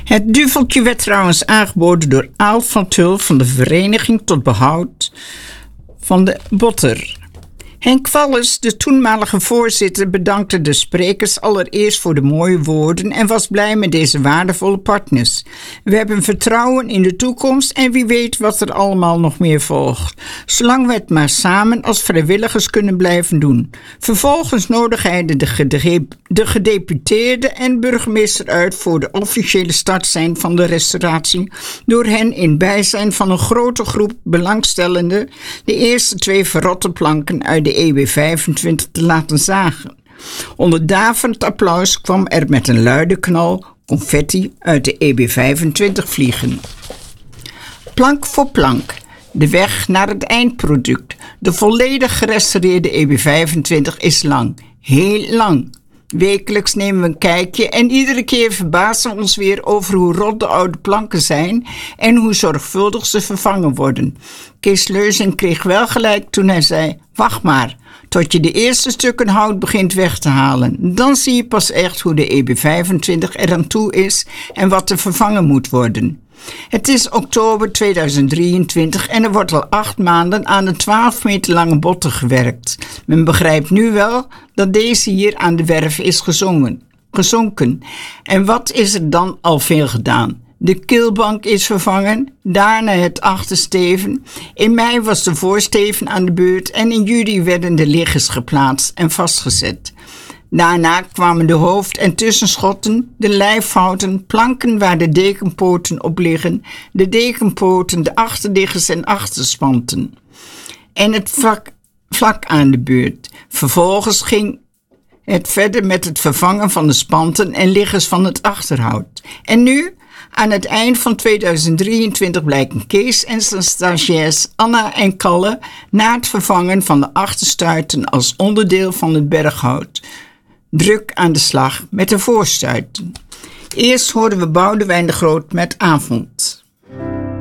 Het duveltje werd trouwens aangeboden door Aal van Tul van de Vereniging tot Behoud van de Botter. Henk Wallis, de toenmalige voorzitter, bedankte de sprekers allereerst voor de mooie woorden en was blij met deze waardevolle partners. We hebben vertrouwen in de toekomst en wie weet wat er allemaal nog meer volgt, zolang we het maar samen als vrijwilligers kunnen blijven doen. Vervolgens nodigde hij de gedeputeerden en burgemeester uit voor de officiële startsein van de restauratie, door hen in bijzijn van een grote groep belangstellenden de eerste 2 verrotte planken uit de EB25 te laten zagen. Onder daverend applaus kwam er met een luide knal confetti uit de EB25 vliegen. Plank voor plank, de weg naar het eindproduct. De volledig gerestaureerde EB25 is lang, heel lang. Wekelijks nemen we een kijkje en iedere keer verbazen we ons weer over hoe rot de oude planken zijn en hoe zorgvuldig ze vervangen worden. Kees Leuzing kreeg wel gelijk toen hij zei: wacht maar, tot je de eerste stukken hout begint weg te halen. Dan zie je pas echt hoe de EB25 eraan toe is en wat er vervangen moet worden. Het is oktober 2023 en er wordt al 8 maanden aan de 12 meter lange botten gewerkt. Men begrijpt nu wel dat deze hier aan de werf is gezonken. En wat is er dan al veel gedaan? De keelbank is vervangen, daarna het achtersteven. In mei was de voorsteven aan de beurt en in juli werden de liggers geplaatst en vastgezet. Daarna kwamen de hoofd- en tussenschotten, de lijfhouten, planken waar de dekenpoten op liggen, de dekenpoten, de achterliggers en achterspanten. En het vlak aan de beurt. Vervolgens ging het verder met het vervangen van de spanten en liggers van het achterhout. En nu, aan het eind van 2023, blijken Kees en zijn stagiairs Anna en Kalle na het vervangen van de achterstuiten als onderdeel van het berghout druk aan de slag met de voorstuiten. Eerst hoorden we Boudewijn de Groot met Avond.